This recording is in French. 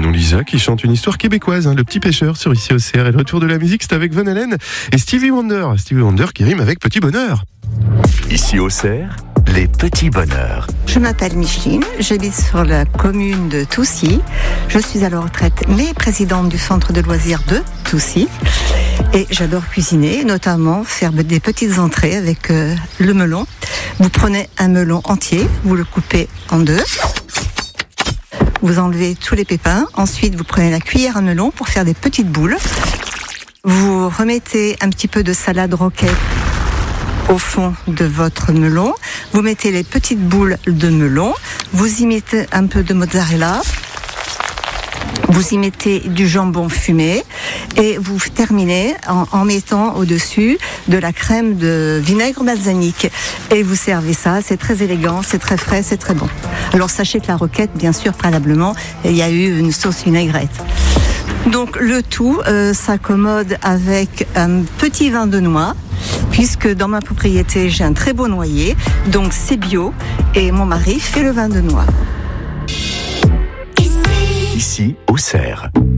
nom Lisa, qui chante une histoire québécoise, Le Petit Pêcheur sur Ici au CR. Et le retour de la musique, c'est avec Van Halen et Stevie Wonder. Stevie Wonder qui rime avec Petit Bonheur. Ici au CR, les petits bonheurs. Je m'appelle Micheline, j'habite sur la commune de Toucy. Je suis à la retraite, mais présidente du centre de loisirs de Toucy. Et j'adore cuisiner, notamment faire des petites entrées avec le melon. Vous prenez un melon entier, vous le coupez en deux. Vous enlevez tous les pépins. Ensuite, vous prenez la cuillère à melon pour faire des petites boules. Vous remettez un petit peu de salade roquette au fond de votre melon. Vous mettez les petites boules de melon. Vous y mettez un peu de mozzarella. Vous y mettez du jambon fumé et vous terminez en mettant au-dessus de la crème de vinaigre balsamique. Et vous servez ça, c'est très élégant, c'est très frais, c'est très bon. Alors sachez que la roquette, bien sûr, préalablement, il y a eu une sauce vinaigrette. Donc le tout s'accommode avec un petit vin de noix, puisque dans ma propriété, j'ai un très beau noyer, donc c'est bio, et mon mari fait le vin de noix. Ici au CR.